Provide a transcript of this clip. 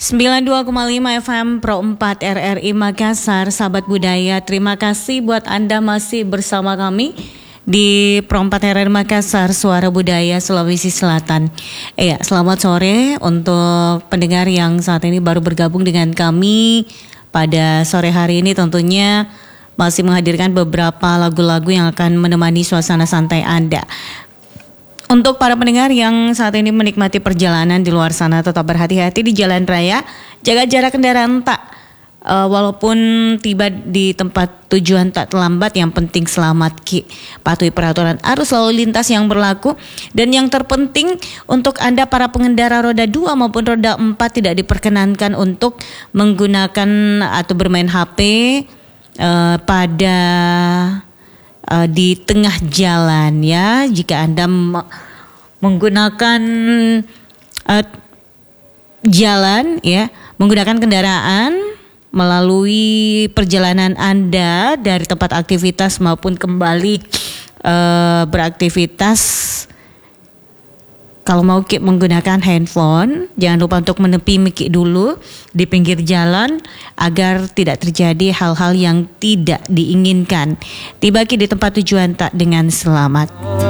92,5 FM Pro 4 RRI Makassar. Sahabat budaya, terima kasih buat Anda masih bersama kami di Pro 4 RRI Makassar, Suara Budaya Sulawesi Selatan. Selamat sore untuk pendengar yang saat ini baru bergabung dengan kami pada sore hari ini. Tentunya masih menghadirkan beberapa lagu-lagu yang akan menemani suasana santai Anda. Untuk para pendengar yang saat ini menikmati perjalanan di luar sana, tetap berhati-hati di jalan raya, jaga jarak kendaraan walaupun tiba di tempat tujuan tak terlambat, yang penting selamat patuhi peraturan arus lalu lintas yang berlaku. Dan yang terpenting untuk Anda para pengendara roda 2 maupun roda 4 tidak diperkenankan untuk menggunakan atau bermain HP di tengah jalan ya. Jika Anda menggunakan jalan ya, menggunakan kendaraan melalui perjalanan Anda dari tempat aktivitas maupun kembali beraktivitas, kalau mau menggunakan handphone, jangan lupa untuk menepi mic dulu di pinggir jalan agar tidak terjadi hal-hal yang tidak diinginkan. Tiba di tempat tujuan tak dengan selamat.